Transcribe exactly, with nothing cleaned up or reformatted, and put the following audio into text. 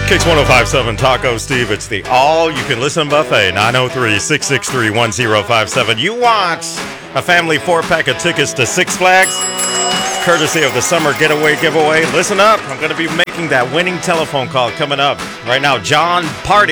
Kicks one oh five point seven Taco Steve. It's the all-you-can-listen buffet. nine oh three, six six three, one oh five seven. You want a family four-pack of tickets to Six Flags? Courtesy of the Summer Getaway Giveaway. Listen up. I'm going to be making that winning telephone call coming up. Right now, John Party.